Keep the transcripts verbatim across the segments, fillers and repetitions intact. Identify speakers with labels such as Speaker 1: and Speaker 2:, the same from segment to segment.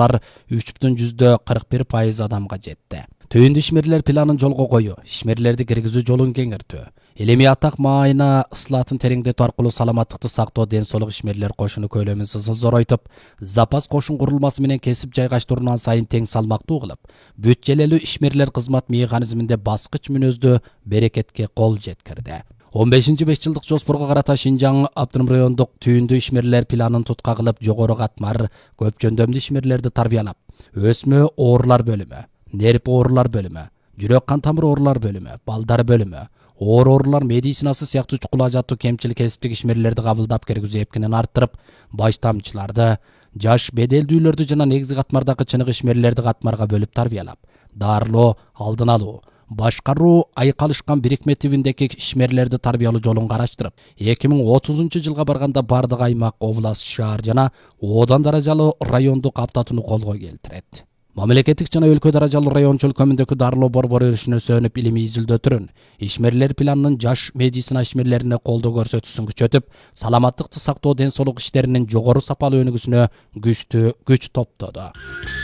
Speaker 1: оорулар үч бүтүн жүздө кырк бир пайыз адамга жетти. Түйүндү ишмерлер планын жолго коюу, ишмерлерди киргизүү жолун кеңиртүү, элеми атак маайына ысылатын тереңдетүү аркылуу саламаттыкты сактоо ден соолук ишмерлер кошуну көлөмүн сызыл зоройтуп, запас кошун курулмасы менен кесип жайгаштырууну сайын тең салмактуу кылып, бүт-желелүү ишмерлер кызмат механизминде баскыч мүнөздүү берекетке кол жеткирди. он бешинчи беш жылдык жоспорго карата Шинжаң автоном райондук түйүндүү ишмерлер планын тутка кылып, жогору катмар көп жөндөмдүү ишмерлерди тарбиялап, өсмө оорулар бөлүмү, нерв оорулар бөлүмү, жүрөк кан тамыр оорулар бөлүмү, балдар бөлүмү, оор оорулар медицинасы сыяктуу чукул ажаттуу кемчил кесиптик ишмерлерди кабылдап киргизүү эпкинин арттырып, баш тамчыларды, жаш беделдүүлөрдү жана негизги катмардагы чыныгы ишмерлерди катмарга бөлүп тарбиялап, дарылоо, алдын алуу, башкаруу айкалышкан бирикме тибиндеги ишмерлерди тарбиялоо жолун караштырып, эки миң отузунчу жылга барганда бардык аймак, область, шаар жана одан даражалуу райондук аптатууну колго келтирет. Мамлекеттик жана өлкө даражалуу район чөлкөмүндөгү дарылоо борбор өрүшүнө сөнүп, илимий изилдөө түрүн, ишмерлер планынын жаш медицина ишмерлерине колдоо көрсөтүүсүн күчөтүп, саламаттыкты сактоо ден соолук иштеринин жогору сапалуу өнүгүүсүнө күчтүү күч топтоду.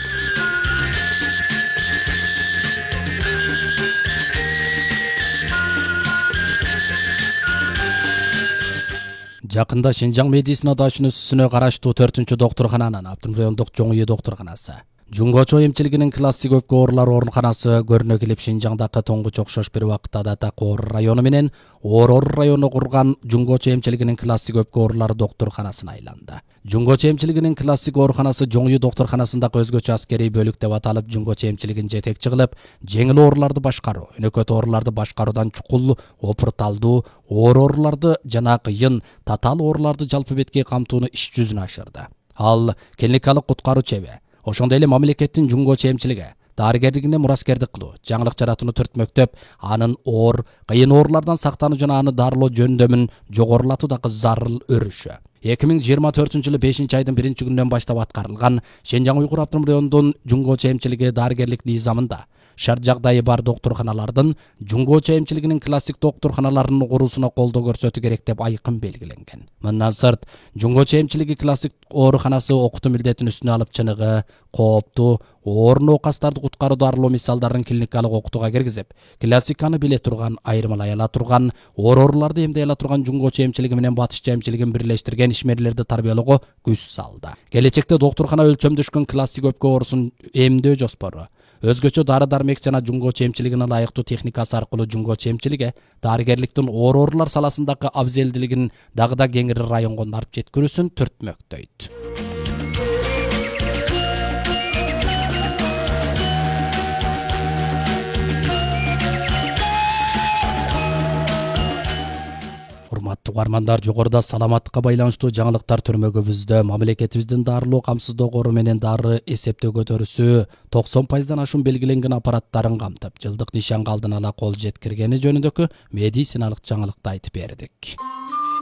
Speaker 1: Жакында Шинжаң медицина дашүнүсүнө караштуу төртүнчү доктуркананын автоном райондук Жоң Үй доктурканасы, жунгочо эмчилигинин классик өпкө оорулары ооруканасы көрүнө келип, Шинжаңдагы тоңгуч окшош бир убакытта да Такоор району менен Орор району курган жунгочо эмчилигинин классик өпкө оорулары доктурканасына айланды. Жунгочо эмчилигинин классик ооруканасы Жоң Үй доктурканасындагы өзгөчө аскерий бөлүк деп аталып, жунгочо эмчилигин жетекчи кылып, жеңил ооруларды башкаруу, өнөкөт ооруларды башкаруудан чукул, опурталдуу, оор ооруларды жана кыйын, татаал ооруларды жалпы бетке камтууну иш жүзүнө ашырды. Ал клиникалык куткаруу чеби, ошондой эле мамлекеттин жунгочо эмчилиги, дарыгерлигине мураскердик кылуу, жаңылык жаратууну түртмөктөп, анын оор, кыйын оорулардан сактануу жана аны дарылоо жөндөмүн жогорулатуудагы зарыл өрүшү. эки миң жыйырма төртүнчү жылы бешинчи айдын биринчи күнүнөн баштап аткарылган Шинжаң Уйгур автоном районунун жунгочо эмчилиги дарыгерлик низамында шарт жагдайы бар доктурканалардын жунгочо эмчилигинин классик доктурканаларынын куруусуна колдоо көрсөтүү керек деп айкын белгиленген. Мындан сырт, жунгочо эмчилиги классик ооруканасы окутуу милдетин үстүнө алып, чыныгы, кооптуу, оор оокастарды куткаруу дарылоо мисалдарын клиникалык окутууга киргизип, классиканы биле турган, айырмалай ала турган, оор ооруларды эмдей ала турган жунгочо эмчилиги менен батышча эмчилигин бирлештирген ишмерлерди тарбиялоого күч салды. Келечекте доктуркана өлчөмдөшкөн классик өпкө оорусун эмдөө жоспору, өзгөчө дары-дармек жана жунгочо эмчилигине ылайыктуу техникасы аркылуу жунгочо эмчилиги дарыгерликтин оор оорулар саласындагы абзелдилигин дагы да кеңири районго дарып жеткирүүсүн түртмөктөйт. Урматтуу угармандар, жогоруда саламаттыкка байланыштуу жаңылыктар түрмөгүбүздө мамлекетибиздин дарылоо камсыздоо кору менен дары эсептөө көтөрүүсү токсон пайыздан ашуун белгиленген аппараттарын камтып, жылдык нишанга алдын ала кол жеткиргени жөнүндөгү медициналык жаңылыкты айтып бердик.